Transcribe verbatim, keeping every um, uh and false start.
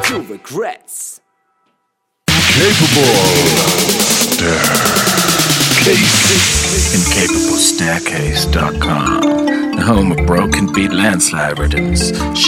to regrets. Capable Staircase. Incapable Staircase dot com, the home of broken beat landslide rhythms,